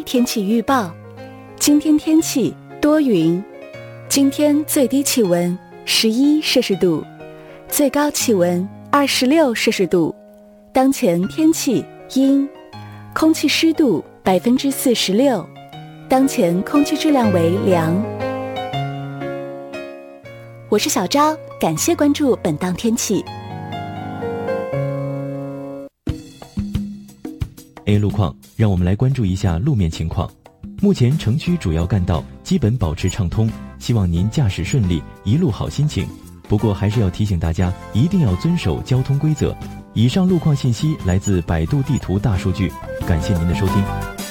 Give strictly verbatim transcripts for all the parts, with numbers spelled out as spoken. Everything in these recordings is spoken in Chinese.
A 天气预报，今天天气多云，今天最低气温十一摄氏度，最高气温二十六摄氏度。当前天气阴，空气湿度百分之四十六，当前空气质量为良。我是小昭，感谢关注本档天气。 A 路况，让我们来关注一下路面情况。目前城区主要干道基本保持畅通，希望您驾驶顺利，一路好心情。不过还是要提醒大家，一定要遵守交通规则。以上路况信息来自百度地图大数据，感谢您的收听。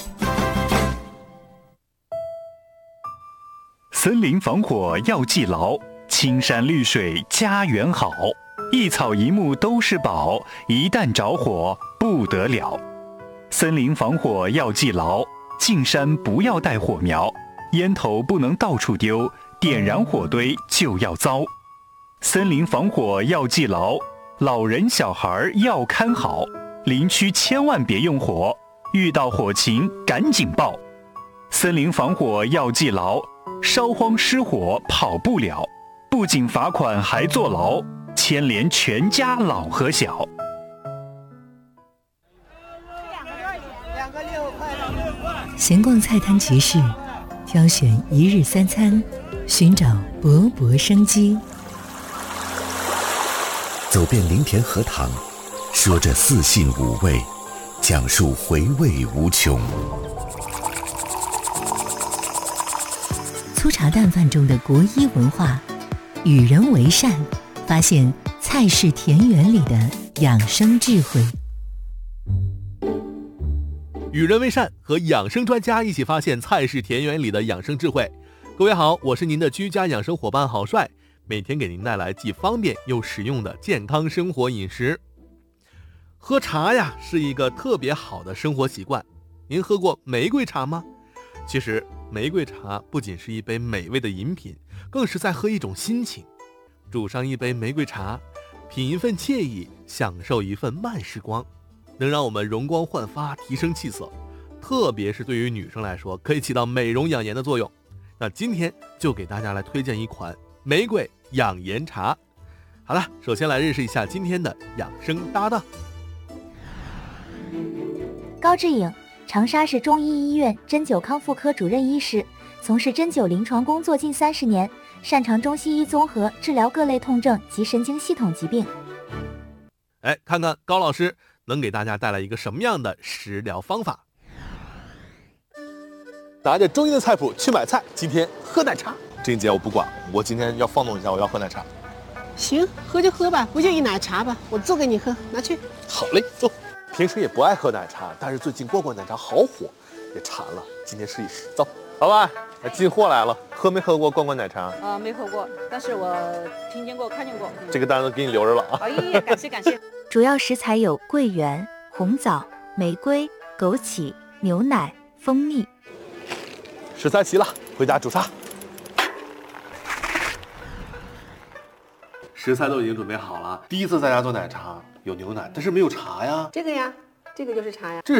森林防火要记牢，青山绿水家园好，一草一木都是宝，一旦着火不得了。森林防火要记牢，进山不要带火苗，烟头不能到处丢，点燃火堆就要遭。森林防火要记牢，老人小孩要看好，林区千万别用火，遇到火情赶紧报。森林防火要记牢，烧荒失火跑不了，不仅罚款还坐牢，牵连全家老和小。 闲逛菜摊集市，挑选一日三餐，寻找勃勃生机。 走遍林田荷塘，说着四性五味，讲述回味无穷。 粗茶淡饭中的国医文化，与人为善，发现菜市田园里的养生智慧。 与人为善和养生专家一起发现菜市田园里的养生智慧。各位好，我是您的居家养生伙伴郝帅，每天给您带来既方便又实用的健康生活饮食。喝茶呀，是一个特别好的生活习惯。您喝过玫瑰茶吗？其实玫瑰茶不仅是一杯美味的饮品，更是在喝一种心情。煮上一杯玫瑰茶，品一份惬意，享受一份慢时光，能让我们容光焕发，提升气色。特别是对于女生来说，可以起到美容养颜的作用。那今天就给大家来推荐一款玫瑰养颜茶。好了，首先来认识一下今天的养生搭档。 高志颖，长沙市中医医院针灸康复科主任医师，从事针灸临床工作近三十年，擅长中西医综合治疗各类痛症及神经系统疾病。 哎，看看高老师能给大家带来一个什么样的食疗方法。 拿着中医的菜谱去买菜，今天喝奶茶。这姐我不管，我今天要放纵一下，我要喝奶茶。 行，喝就喝吧，不就一奶茶吧，我做给你喝，拿去。 好嘞，走。平时也不爱喝奶茶，但是最近罐罐奶茶好火，也馋了，今天试一试。走，老板，进货来了，喝没喝过罐罐奶茶？ 啊、呃，没喝过，但是我听见过，看见过。嗯、 这个单子给你留着了啊。 哎呀，感谢感谢。 主要食材有桂圆、红枣、玫瑰、枸杞、牛奶、蜂蜜。 食材齐了，回家煮茶。食材都已经准备好了，第一次在家做奶茶，有牛奶，但是没有茶呀。 这个呀，这个就是茶呀。 这